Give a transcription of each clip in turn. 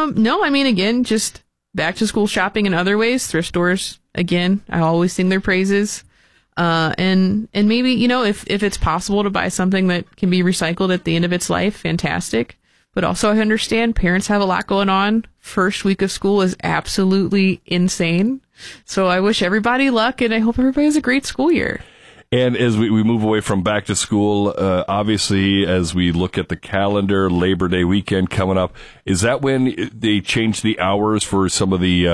No, I mean, again, just back to school shopping in other ways. Thrift stores, again, I always sing their praises. And maybe, if it's possible to buy something that can be recycled at the end of its life, fantastic. But also I understand parents have a lot going on. First week of school is absolutely insane. So I wish everybody luck, and I hope everybody has a great school year. And as we move away from back to school, obviously, as we look at the calendar, Labor Day weekend coming up, is that when they change the hours for some of the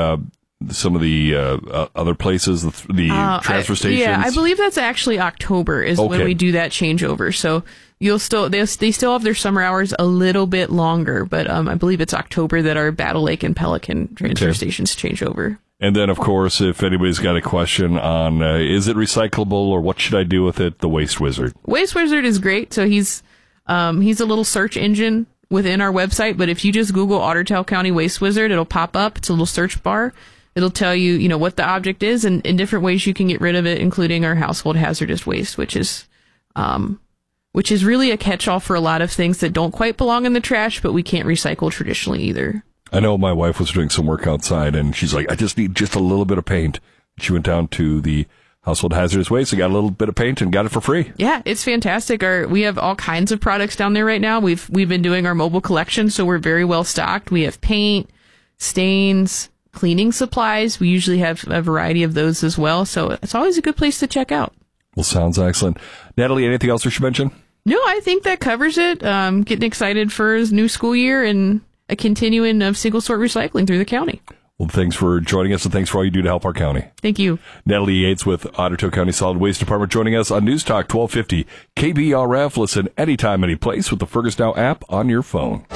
other places, the transfer stations? Yeah, I believe that's actually October is when we do that changeover. So they still have their summer hours a little bit longer, but I believe it's October that our Battle Lake and Pelican transfer stations change over. And then, of course, if anybody's got a question on is it recyclable or what should I do with it, the Waste Wizard. Waste Wizard is great. So he's a little search engine within our website, but if you just Google Otter Tail County Waste Wizard, it'll pop up. It's a little search bar. It'll tell you, what the object is and in different ways you can get rid of it, including our household hazardous waste, which is really a catch-all for a lot of things that don't quite belong in the trash, but we can't recycle traditionally either. I know my wife was doing some work outside, and she's like, I just need just a little bit of paint. She went down to the household hazardous waste and got a little bit of paint and got it for free. Yeah, it's fantastic. We have all kinds of products down there right now. We've been doing our mobile collection, so we're very well stocked. We have paint, stains, cleaning supplies. We usually have a variety of those as well, so it's always a good place to check out. Well, sounds excellent. Natalie, anything else we should mention? No, I think that covers it. Getting excited for his new school year and a continuing of single-sort recycling through the county. Well, thanks for joining us, and thanks for all you do to help our county. Thank you. Natalie Yates with Otter Tail County Solid Waste Department joining us on News Talk 1250 KBRF. Listen anytime, any place with the Fergus Now app on your phone.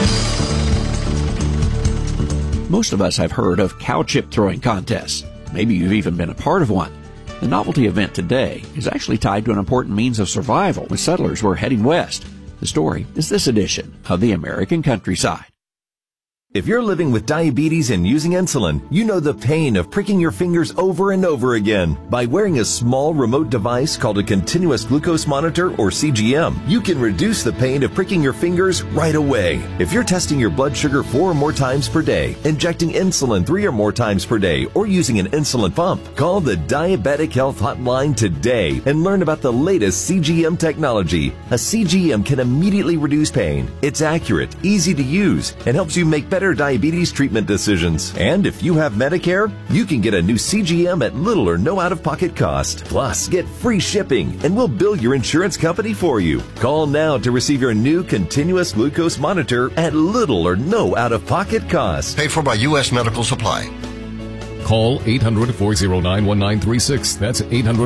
Most of us have heard of cow chip throwing contests. Maybe you've even been a part of one. The novelty event today is actually tied to an important means of survival as settlers were heading west. The story is this edition of The American Countryside. If you're living with diabetes and using insulin, you know the pain of pricking your fingers over and over again. By wearing a small remote device called a continuous glucose monitor or CGM, you can reduce the pain of pricking your fingers right away. If you're testing your blood sugar 4 or more times per day, injecting insulin 3 or more times per day, or using an insulin pump, call the Diabetic Health Hotline today and learn about the latest CGM technology. A CGM can immediately reduce pain. It's accurate, easy to use, and helps you make better diabetes treatment decisions. And if you have Medicare, you can get a new CGM at little or no out-of-pocket cost. Plus, get free shipping, and we'll bill your insurance company for you. Call now to receive your new continuous glucose monitor at little or no out-of-pocket cost. Paid for by U.S. Medical Supply. Call 800-409-1936. That's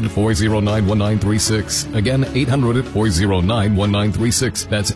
800-409-1936. Again, 800-409-1936. That's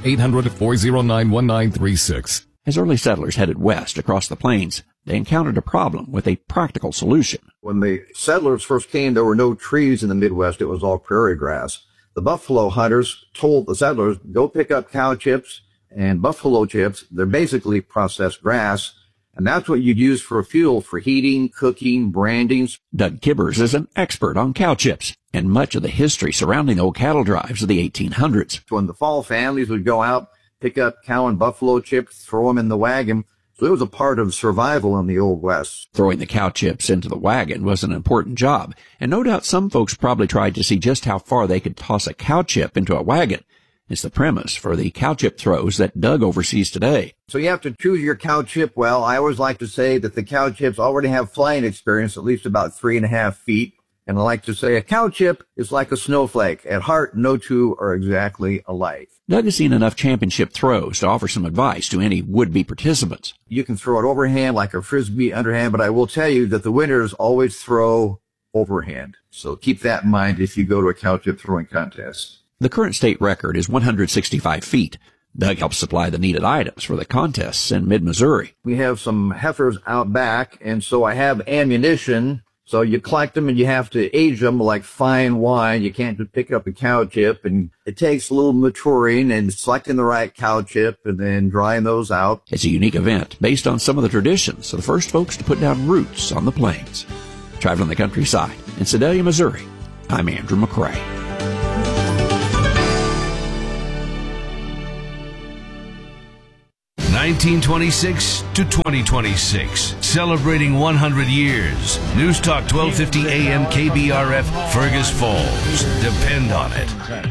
800-409-1936. As early settlers headed west across the plains, they encountered a problem with a practical solution. When the settlers first came, there were no trees in the Midwest. It was all prairie grass. The buffalo hunters told the settlers, go pick up cow chips and buffalo chips. They're basically processed grass, and that's what you'd use for fuel for heating, cooking, branding. Doug Kibbers is an expert on cow chips and much of the history surrounding old cattle drives of the 1800s. When the fall families would go out, pick up cow and buffalo chips, throw them in the wagon. So it was a part of survival in the Old West. Throwing the cow chips into the wagon was an important job, and no doubt some folks probably tried to see just how far they could toss a cow chip into a wagon. It's the premise for the cow chip throws that Doug oversees today. So you have to choose your cow chip well. I always like to say that the cow chips already have flying experience, at least about 3.5 feet. And I like to say a cow chip is like a snowflake. At heart, no two are exactly alike. Doug has seen enough championship throws to offer some advice to any would-be participants. You can throw it overhand like a frisbee underhand, but I will tell you that the winners always throw overhand. So keep that in mind if you go to a cow chip throwing contest. The current state record is 165 feet. Doug helps supply the needed items for the contests in mid-Missouri. We have some heifers out back, and so I have ammunition. So you collect them and you have to age them like fine wine. You can't just pick up a cow chip, and it takes a little maturing and selecting the right cow chip and then drying those out. It's a unique event based on some of the traditions of the first folks to put down roots on the plains. Traveling the countryside in Sedalia, Missouri, I'm Andrew McCrae. 1926 to 2026, celebrating 100 years. News Talk 1250 AM KBRF, Fergus Falls. Depend on it.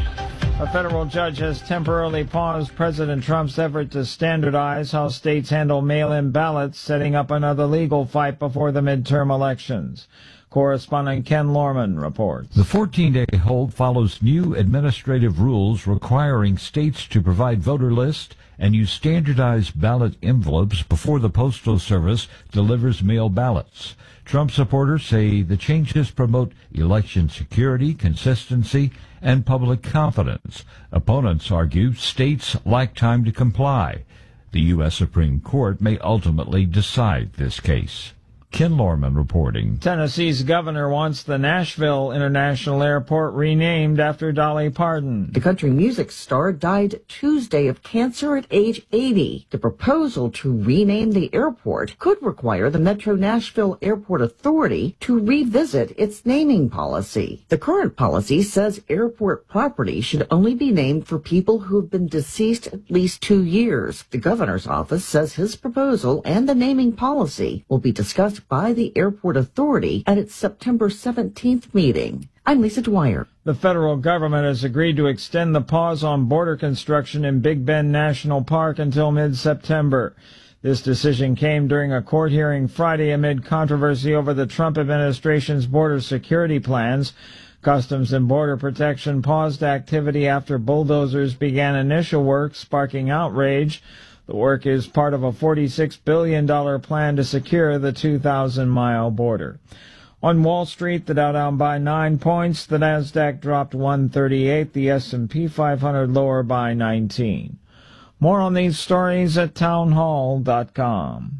A federal judge has temporarily paused President Trump's effort to standardize how states handle mail-in ballots, setting up another legal fight before the midterm elections. Correspondent Ken Lorman reports. The 14-day hold follows new administrative rules requiring states to provide voter lists and use standardized ballot envelopes before the Postal Service delivers mail ballots. Trump supporters say the changes promote election security, consistency, and public confidence. Opponents argue states lack time to comply. The U.S. Supreme Court may ultimately decide this case. Ken Lorman reporting. Tennessee's governor wants the Nashville International Airport renamed after Dolly Parton. The country music star died Tuesday of cancer at age 80. The proposal to rename the airport could require the Metro Nashville Airport Authority to revisit its naming policy. The current policy says airport property should only be named for people who have been deceased at least 2 years. The governor's office says his proposal and the naming policy will be discussed by the airport authority at its September 17th meeting. I'm Lisa Dwyer. The federal government has agreed to extend the pause on border construction in Big Bend National Park until mid-September. This decision came during a court hearing Friday amid controversy over the Trump administration's border security plans. Customs and Border Protection paused activity after bulldozers began initial work, sparking outrage. The work is part of a $46 billion plan to secure the 2,000-mile border. On Wall Street, the Dow down by 9 points, the Nasdaq dropped 138, the S&P 500 lower by 19. More on these stories at townhall.com.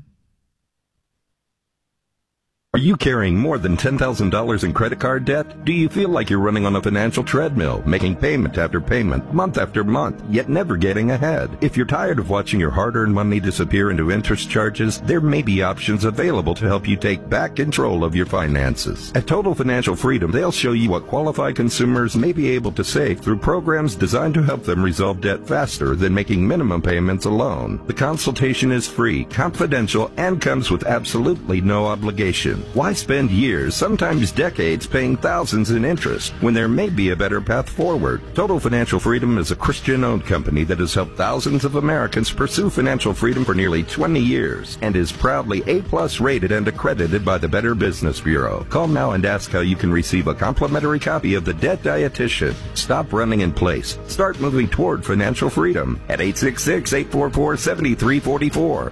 Are you carrying more than $10,000 in credit card debt? Do you feel like you're running on a financial treadmill, making payment after payment, month after month, yet never getting ahead? If you're tired of watching your hard-earned money disappear into interest charges, there may be options available to help you take back control of your finances. At Total Financial Freedom, they'll show you what qualified consumers may be able to save through programs designed to help them resolve debt faster than making minimum payments alone. The consultation is free, confidential, and comes with absolutely no obligation. Why spend years, sometimes decades, paying thousands in interest when there may be a better path forward? Total Financial Freedom is a Christian-owned company that has helped thousands of Americans pursue financial freedom for nearly 20 years and is proudly A+ rated and accredited by the Better Business Bureau. Call now and ask how you can receive a complimentary copy of The Debt Dietitian. Stop running in place. Start moving toward financial freedom at 866-844-7344.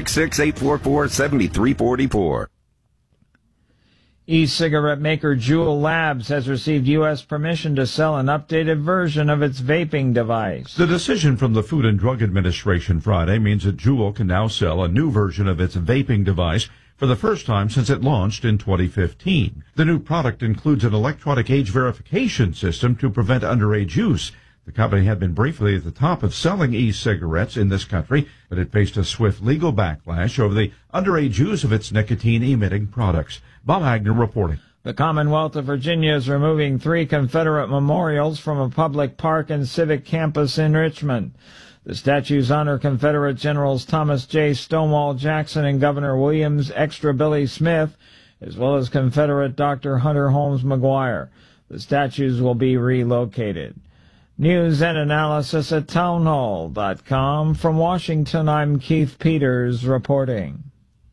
866-844-7344. E-cigarette maker Juul Labs has received U.S. permission to sell an updated version of its vaping device. The decision from the Food and Drug Administration Friday means that Juul can now sell a new version of its vaping device for the first time since it launched in 2015. The new product includes an electronic age verification system to prevent underage use. The company had been briefly at the top of selling e-cigarettes in this country, but it faced a swift legal backlash over the underage use of its nicotine-emitting products. Bob Agner reporting. The Commonwealth of Virginia is removing 3 Confederate memorials from a public park and civic campus in Richmond. The statues honor Confederate Generals Thomas J. Stonewall Jackson and Governor William's Extra Billy Smith, as well as Confederate Dr. Hunter Holmes McGuire. The statues will be relocated. News and analysis at townhall.com. From Washington, I'm Keith Peters reporting.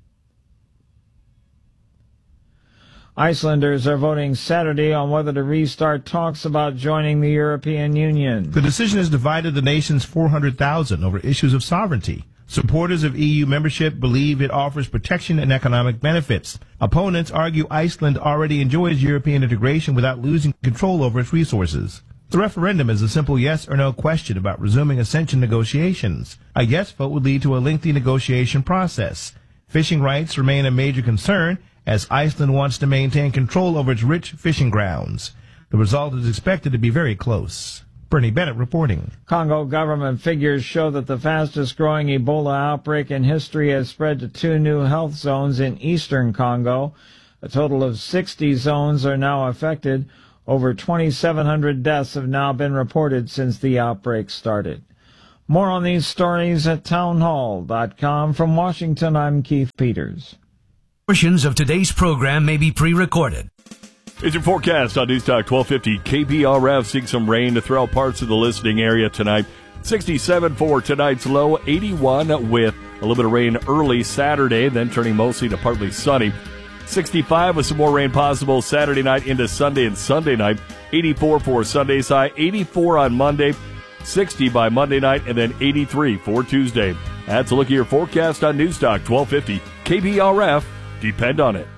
Icelanders are voting Saturday on whether to restart talks about joining the European Union. The decision has divided the nation's 400,000 over issues of sovereignty. Supporters of EU membership believe it offers protection and economic benefits. Opponents argue Iceland already enjoys European integration without losing control over its resources. The referendum is a simple yes or no question about resuming accession negotiations. A yes vote would lead to a lengthy negotiation process. Fishing rights remain a major concern, as Iceland wants to maintain control over its rich fishing grounds. The result is expected to be very close. Bernie Bennett reporting. Congo government figures show that the fastest-growing Ebola outbreak in history has spread to 2 new health zones in eastern Congo. A total of 60 zones are now affected. Over 2,700 deaths have now been reported since the outbreak started. More on these stories at townhall.com. From Washington, I'm Keith Peters. Portions of today's program may be pre-recorded. It's your forecast on News Talk 1250 KBRF. Seeing some rain throughout parts of the listening area tonight. 67 for tonight's low, 81 with a little bit of rain early Saturday, then turning mostly to partly sunny. 65 with some more rain possible Saturday night into Sunday and Sunday night. 84 for Sunday's high, 84 on Monday, 60 by Monday night, and then 83 for Tuesday. That's a look at your forecast on News Talk 1250 KBRF. Depend on it.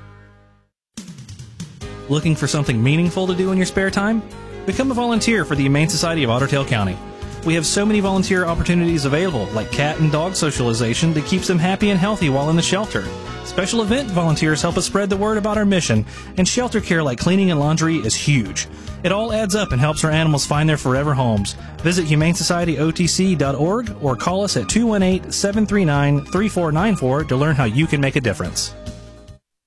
Looking for something meaningful to do in your spare time? Become a volunteer for the Humane Society of Otter Tail County. We have so many volunteer opportunities available, like cat and dog socialization that keeps them happy and healthy while in the shelter. Special event volunteers help us spread the word about our mission, and shelter care like cleaning and laundry is huge. It all adds up and helps our animals find their forever homes. Visit humanesocietyotc.org or call us at 218-739-3494 to learn how you can make a difference.